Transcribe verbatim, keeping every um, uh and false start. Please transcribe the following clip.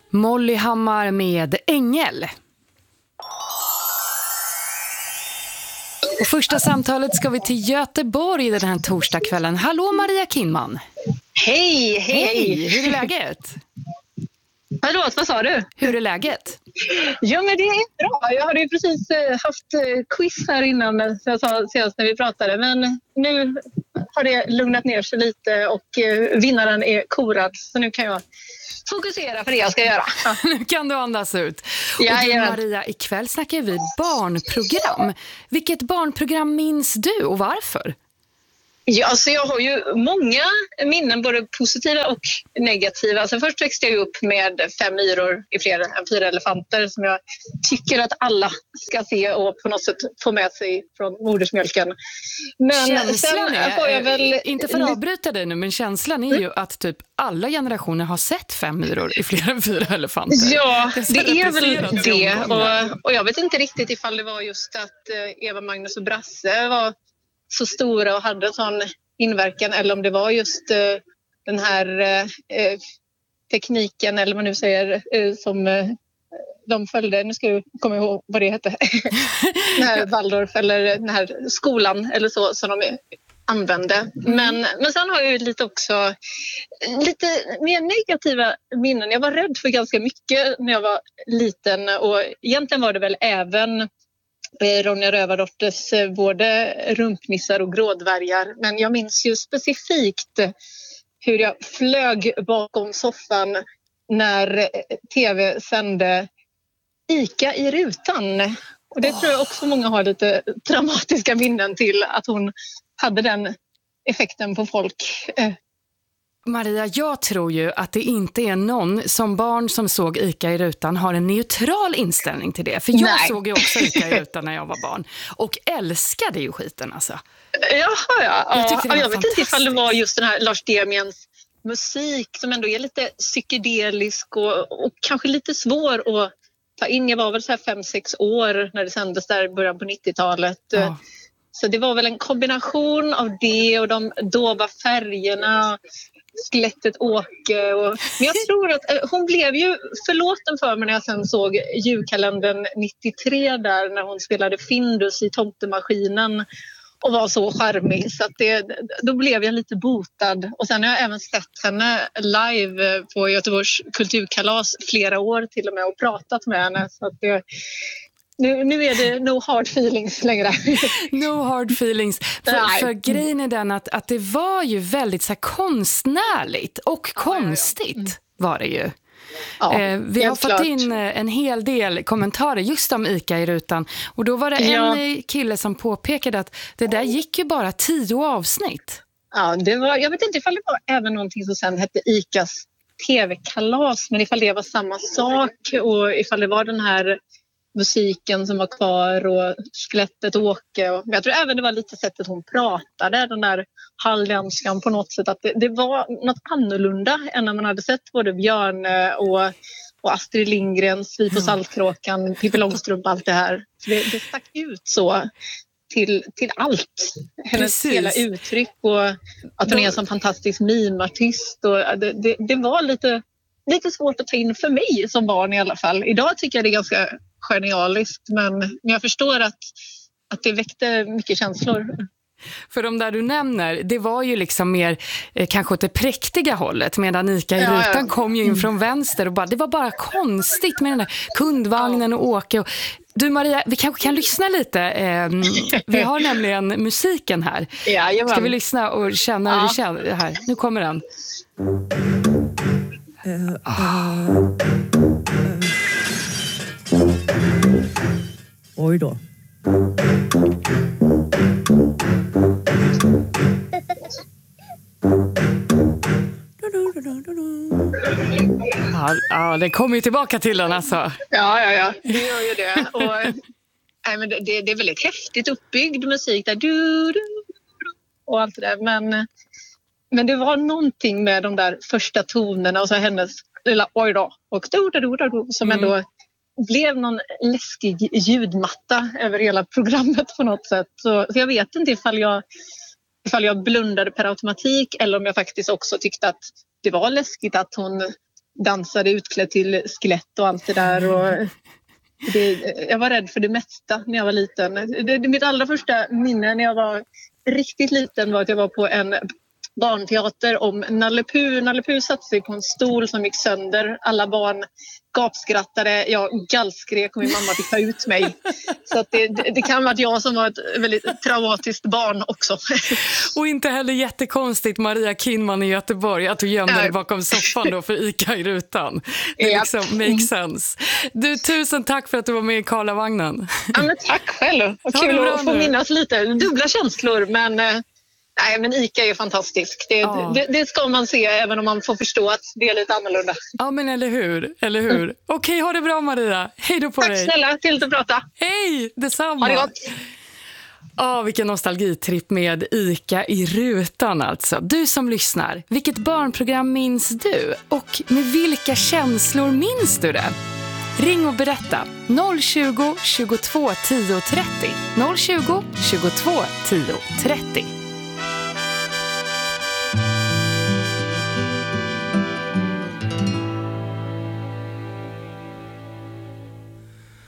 Molly Hammar med Ängel. Och första samtalet ska vi till Göteborg den här torsdagskvällen. Hallå Maria Kinnman. Hej, hej. Hej, hur är läget? Hallå, vad sa du? Hur är läget? Ja, men det är bra. Jag hade ju precis haft quiz här innan, så jag sa senast när vi pratade. Men nu har det lugnat ner sig lite och vinnaren är korad. Så nu kan jag fokusera på det jag ska göra. Nu kan du andas ut. Ja, och du, ja. Maria, ikväll snackar vi barnprogram. Vilket barnprogram minns du och varför? Ja, alltså jag har ju många minnen, både positiva och negativa. Alltså först växte jag upp med fem myror i fler än fyra elefanter som jag tycker att alla ska se och på något sätt få med sig från modersmjölken. Men känslan sen får jag väl... är, inte för att avbryta dig nu, men känslan är ju att typ alla generationer har sett fem myror i fler än fyra elefanter. Ja, det, det är väl det. Och, och jag vet inte riktigt ifall det var just att Eva, Magnus och Brasse var så stora och hade en sån inverkan, eller om det var just uh, den här uh, tekniken, eller vad man nu säger, uh, som uh, de följde. Nu ska jag komma ihåg vad det hette. Den här Waldorf, eller den här skolan eller så, som de använde. Mm. Men, men sen har jag ju lite också lite mer negativa minnen. Jag var rädd för ganska mycket när jag var liten, och egentligen var det väl även Ronja Rövardotters både rumpnissar och grådvärgar. Men jag minns ju specifikt hur jag flög bakom soffan när tv sände Ica i rutan. Och det tror jag också många har lite traumatiska minnen till, att hon hade den effekten på folk. Maria, jag tror ju att det inte är någon som barn som såg Ica i rutan har en neutral inställning till det. För jag Nej. såg ju också Ica i rutan när jag var barn. Och älskade ju skiten alltså. Jaha, ja. Jag, ja, jag vet inte ifall det var just den här Lars Demiens musik som ändå är lite psykedelisk och, och kanske lite svår att ta in. Jag var väl så här fem, sex år när det sändes där i början på nittiotalet. Ja. Så det var väl en kombination av det och de dova färgerna, skelettet Åke. Och, men jag tror att eh, hon blev ju förlåten för mig när jag sen såg julkalendern nittiotre där, när hon spelade Findus i Tomtemaskinen och var så charmig. Så att det, då blev jag lite botad. Och sen har jag även sett henne live på Göteborgs kulturkalas flera år till och med och pratat med henne. Så att det... Nu, nu är det no hard feelings längre. No hard feelings. För, för grejen är den att, att det var ju väldigt så här konstnärligt och konstigt mm. var det ju. Ja, eh, vi har fått klart. in en hel del kommentarer just om Ica i rutan. Och då var det ja. en kille som påpekade att det där gick ju bara tio avsnitt. Ja, det var, jag vet inte ifall det var även någonting som sen hette Icas tv-kalas. Men ifall det var samma sak och ifall det var den här musiken som var kvar och skelettet Åke. Och jag tror även det var lite sättet hon pratade, den där halländskan på något sätt. Att det, det var något annorlunda än när man hade sett både Björn och, och Astrid Lindgrens Vi på Saltkråkan, Pippi Långstrump, allt det här. Så det, det stack ut så till, till allt. Hennes Precis. hela uttryck och att hon är en sån fantastisk mimartist. Och det, det, det var lite, lite svårt att ta in för mig som barn i alla fall. Idag tycker jag det är ganska genialiskt, men jag förstår att, att det väckte mycket känslor. För de där du nämner, det var ju liksom mer eh, kanske åt det präktiga hållet, medan Ica i ja, rutan ja. kom ju in från vänster och bara, det var bara konstigt med den där kundvagnen och Åke. Och, du Maria, vi kanske kan lyssna lite. Eh, vi har nämligen musiken här. Ja, Ska vi lyssna och känna ja. hur det känns här? Nu kommer den. Uh, uh, uh. Oj då. Ja, ja, det kommer ju tillbaka till den alltså. Ja, ja, ja. Det gör ju det. Och, nej, men det, det är väldigt häftigt uppbyggd musik där. Du, du, och allt det där. Men, men det var någonting med de där första tonerna och så hennes lilla oj då och do, do, do, do, som mm. ändå blev någon läskig ljudmatta över hela programmet på något sätt. Så, så jag vet inte ifall jag, ifall jag blundade per automatik eller om jag faktiskt också tyckte att det var läskigt att hon dansade utklädd till skelett och allt det där. Och det, jag var rädd för det mesta när jag var liten. Det, det, mitt allra första minne när jag var riktigt liten var att jag var på en barnteater om Nalle Puh. Nalle Puh satte sig på en stol som gick sönder. Alla barn gapskrattade. Jag gallskrek och min mamma fick ta ut mig. Så att det, det, det kan vara att jag som var ett väldigt traumatiskt barn också. Och inte heller jättekonstigt, Maria Kinnman i Göteborg, att du gömde dig bakom soffan då för ICA i rutan. Det Yep. liksom makes sense. Du, tusen tack för att du var med i Karlavagnen. Ja, men tack själv. Och kul att få minnas lite. Dubbla känslor, men... Nej, men ICA är fantastisk. Det, ja. det, det ska man se även om man får förstå att det är lite annorlunda. Ja, men eller hur? Eller hur? Mm. Okej, ha det bra Maria. Hej då på Tack dig. Tack snälla, till att prata. Hej, detsamma. Ha det gott. Ja, vilken nostalgitripp med ICA i rutan alltså. Du som lyssnar, vilket barnprogram minns du? Och med vilka känslor minns du det? Ring och berätta. noll tjugo, tjugotvå, tio, trettio. noll tjugo, tjugotvå, tio, trettio.